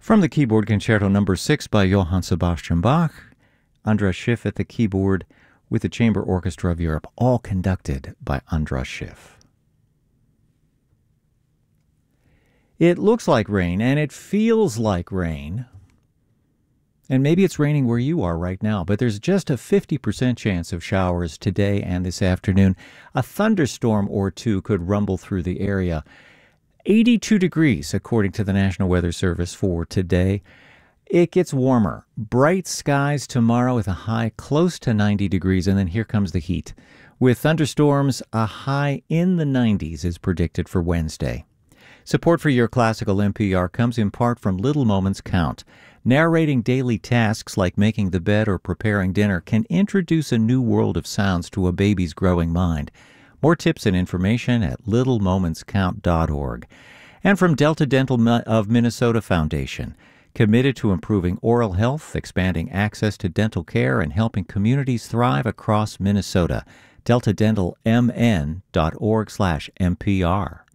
From the Keyboard Concerto No. 6 by Johann Sebastian Bach, Andras Schiff at the keyboard with the Chamber Orchestra of Europe, all conducted by Andras Schiff. It looks like rain, and it feels like rain, and maybe it's raining where you are right now, but there's just a 50% chance of showers today and this afternoon. A thunderstorm or two could rumble through the area. 82 degrees, according to the National Weather Service for today. It gets warmer. Bright skies tomorrow with a high close to 90 degrees, and then here comes the heat. With thunderstorms, a high in the 90s is predicted for Wednesday. Support for your classical NPR comes in part from Little Moments Count. Narrating daily tasks like making the bed or preparing dinner can introduce a new world of sounds to a baby's growing mind. More tips and information at littlemomentscount.org. And from Delta Dental of Minnesota Foundation, committed to improving oral health, expanding access to dental care, and helping communities thrive across Minnesota. DeltaDentalMN.org/NPR.